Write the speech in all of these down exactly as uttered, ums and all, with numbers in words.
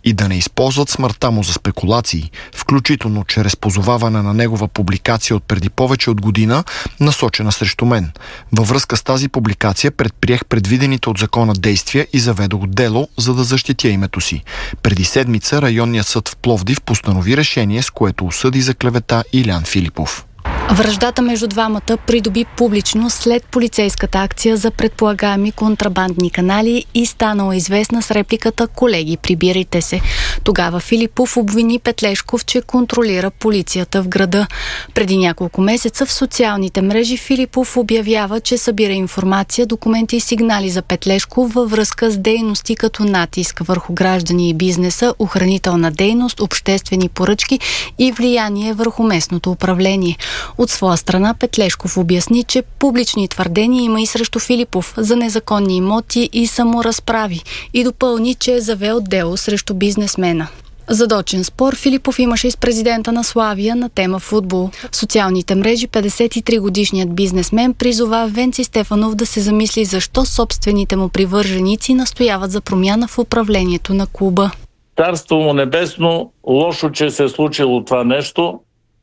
и да не използват смъртта му за спекулации, включително чрез позоваване на негова публикация от преди повече от година, насочена срещу мен. Във връзка с тази публикация предприех предвидените от закона действия и заведох дело, за да защитя името си. Преди седмица районният съд в Пловдив постанови решение, с което осъди за клевета Илиян Филипов. Враждата между двамата придоби публично след полицейската акция за предполагаеми контрабандни канали и станала известна с репликата "Колеги, прибирайте се". Тогава Филипов обвини Петлешков, че контролира полицията в града. Преди няколко месеца в социалните мрежи Филипов обявява, че събира информация, документи и сигнали за Петлешков във връзка с дейности като натиск върху граждани и бизнеса, охранителна дейност, обществени поръчки и влияние върху местното управление. От своя страна Петлешков обясни, че публични твърдения има и срещу Филипов за незаконни имоти и саморазправи и допълни, че е завел дело срещу бизнесмена. Задочен спор Филипов имаше и с президента на Славия на тема футбол. В социалните мрежи петдесет и три годишният бизнесмен призова Венци Стефанов да се замисли защо собствените му привърженици настояват за промяна в управлението на клуба. Царство му небесно, лошо, че се е случило това нещо.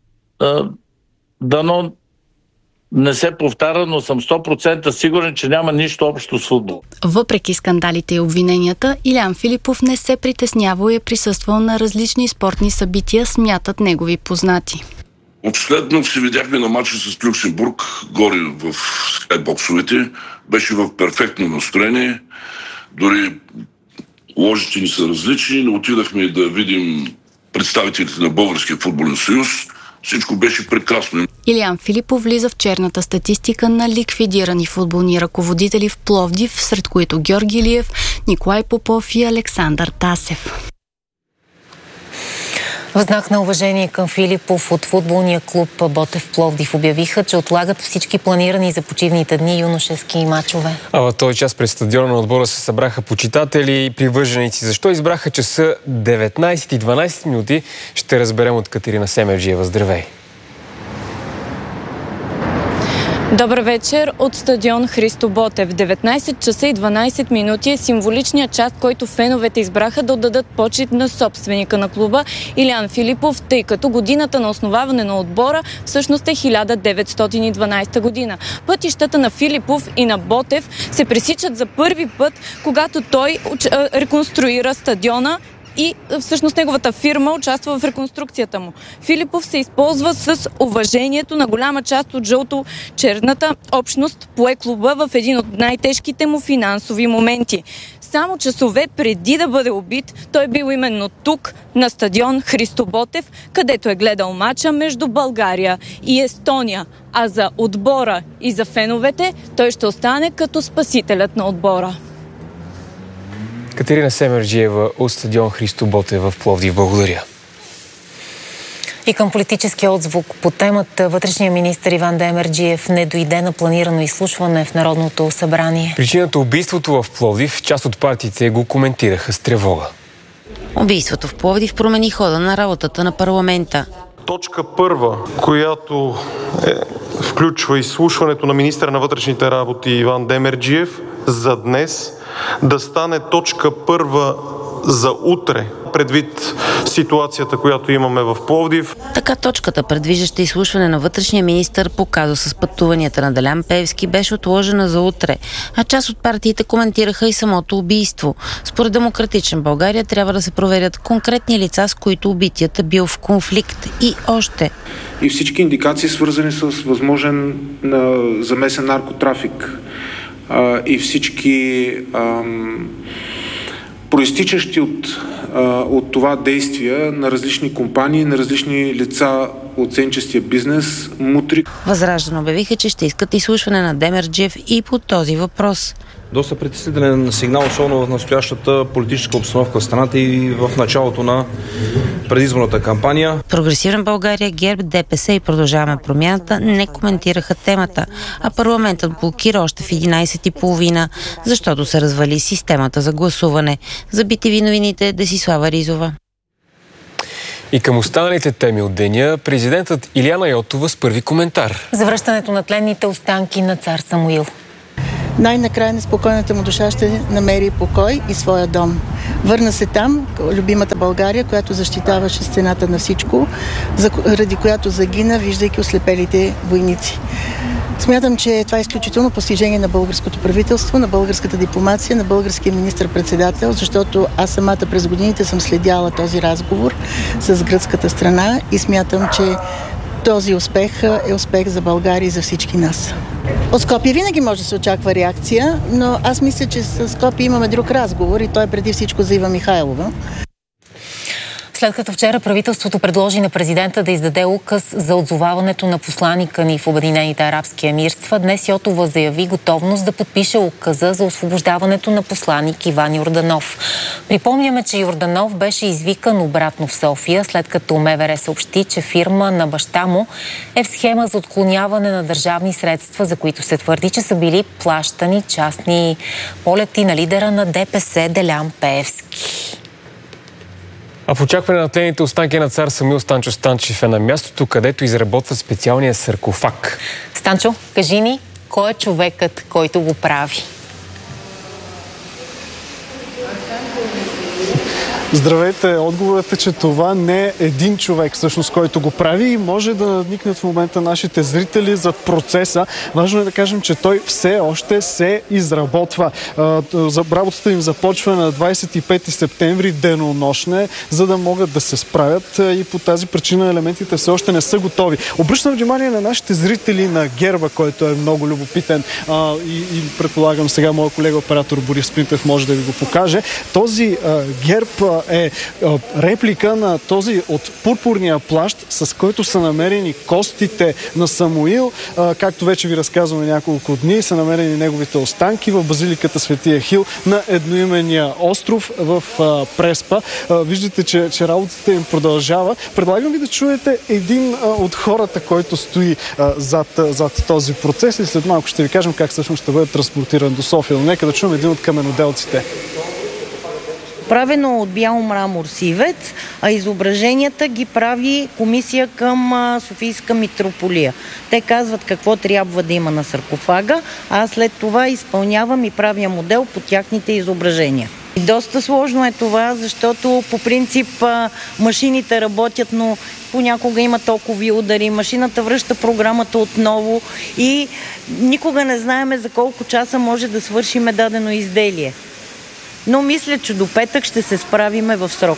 Дано не се повтаря, но съм сто процента сигурен, че няма нищо общо с футбол. Въпреки скандалите и обвиненията, Илиян Филипов не се притеснявал и е присъствал на различни спортни събития, смятат негови познати. Последно се видяхме на матча с Люксембург, горе в скайбоксовете. Беше в перфектно настроение. Дори ложите ни са различни, но отидахме да видим представителите на Българския футболен съюз. Всичко беше прекрасно. Илиян Филипов влиза в черната статистика на ликвидирани футболни ръководители в Пловдив, сред които Георги Илиев, Николай Попов и Александър Тасев. В знак на уважение към Филипов от футболния клуб Ботев Пловдив обявиха, че отлагат всички планирани за почивните дни юношески мачове. А в този час пред стадиона на отбора се събраха почитатели и привърженици. Защо избраха часа деветнайсет и дванайсет минути, ще разберем от Катерина Семерджиева. Здравей! Добър вечер от стадион Христо Ботев. деветнайсет часа и дванайсет минути е символичният час, който феновете избраха да отдадат почит на собственика на клуба Илиян Филипов, тъй като годината на основаване на отбора всъщност е хиляда деветстотин и дванайсета година. Пътищата на Филипов и на Ботев се пресичат за първи път, когато той реконструира стадиона и всъщност неговата фирма участва в реконструкцията му. Филипов се използва с уважението на голяма част от жълто-черната общност, пое клуба в един от най-тежките му финансови моменти. Само часове преди да бъде убит, той бил именно тук, на стадион Христо Ботев, където е гледал мача между България и Естония. А за отбора и за феновете той ще остане като спасителят на отбора. Катерина Семерджиева от стадион Христо Ботев в Пловдив. Благодаря. И към политическия отзвук по темата вътрешния министър Иван Демерджиев не дойде на планирано изслушване в Народното събрание. Причината убийството в Пловдив, част от партиите го коментираха с тревога. Убийството в Пловдив промени хода на работата на парламента. Точка първа, която е, включва изслушването на министъра на вътрешните работи Иван Демерджиев за днес, да стане точка първа за утре, предвид ситуацията, която имаме в Пловдив. Така точката, предвиждаща изслушване на вътрешния министър по казуса с пътуванията на Делян Пеевски, беше отложена за утре, а част от партиите коментираха и самото убийство. Според Демократична България трябва да се проверят конкретни лица, с които убитият е бил в конфликт и още. И всички индикации, свързани с възможен а, замесен наркотрафик а, и всички ам, проистичащи от, а, от това действия на различни компании, на различни лица от сенчестия бизнес, мутри. Възраждане обявиха, че ще искат изслушване на Демерджиев и по този въпрос. Доста притеснителен сигнал, особено в настоящата политическа обстановка в страната и в началото на предизборната кампания. Прогресивна България, ГЕРБ, ДПС и Продължаваме промяната не коментираха темата, а парламентът блокира още в единайсет и половина, защото се развали системата за гласуване. За би ти ви новините Десислава Ризова. И към останалите теми от деня, президентът Илияна Йотова с първи коментар. За връщането на тленните останки на цар Самуил. Най-накрая неспокойната му душа ще намери покой и своя дом. Върна се там, любимата България, която защитаваше с цената на всичко, заради която загина, виждайки ослепелите войници. Смятам, че това е изключително постижение на българското правителство, на българската дипломация, на българския министър-председател, защото аз самата през годините съм следяла този разговор с гръцката страна и смятам, че този успех е успех за България и за всички нас. От Скопие винаги може да се очаква реакция, но аз мисля, че с Скопие имаме друг разговор и той е преди всичко за Ива Михайлова. След като вчера правителството предложи на президента да издаде указ за отзоваването на посланика ни в Обединените арабски емирства, днес Йотова заяви готовност да подпише указа за освобождаването на посланик Иван Йорданов. Припомняме, че Йорданов беше извикан обратно в София, след като МВР съобщи, че фирма на баща му е в схема за отклоняване на държавни средства, за които се твърди, че са били плащани частни полети на лидера на ДПС Делян Пеевски. А в очакване на тлените останки на цар Самуил, Станчо Станчев е на мястото, където изработва специалния саркофаг. Станчо, кажи ни, кой е човекът, който го прави? Здравейте! Отговорът е, че това не е един човек, всъщност, който го прави и може да надникнат в момента нашите зрители зад процеса. Важно е да кажем, че той все още се изработва. Работата им започва на двадесет и пети септември, денонощне, за да могат да се справят и по тази причина елементите все още не са готови. Обръщам внимание на нашите зрители на герба, който е много любопитен и, и предполагам сега моят колега оператор Борис Пинтев може да ви го покаже. Този герб е реплика на този от пурпурния плащ, с който са намерени костите на Самуил. Както вече ви разказваме няколко дни, са намерени неговите останки в базиликата Свети Ехил на едноименния остров в Преспа. Виждате, че, че работата им продължава. Предлагам ви да чуете един от хората, който стои зад, зад този процес и след малко ще ви кажем как всъщност ще бъде транспортиран до София. Но нека да чуем един от каменоделците. Правено от бял мрамор сивец, а изображенията ги прави комисия към Софийска митрополия. Те казват какво трябва да има на саркофага, а след това изпълнявам и правя модел по тяхните изображения. Доста сложно е това, защото по принцип машините работят, но понякога има токови удари, машината връща програмата отново и никога не знаеме за колко часа може да свършиме дадено изделие. Но мисля, че до петък ще се справиме в срок.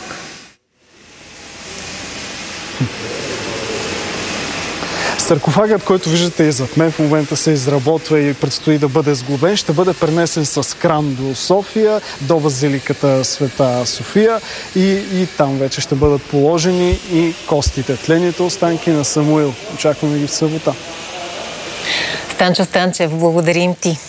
Саркофагът, който виждате и зад мен, в момента се изработва и предстои да бъде сглобен. Ще бъде пренесен с кран до София, до базиликата Света София и, и там вече ще бъдат положени и костите, тлените останки на Самуил. Очакваме ги в събота. Станчо Станчев, благодарим ти.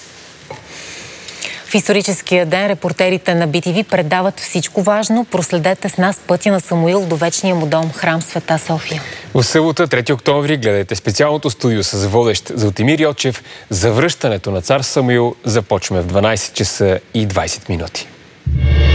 В историческия ден репортерите на Би Ти Ви предават всичко важно. Проследете с нас пътя на Самуил до вечния му дом, храм Света София. В събота, трети октомври, гледайте специалното студио с водещ Златимир Йочев. Завръщането на цар Самуил започва в дванадесет часа и двадесет минути.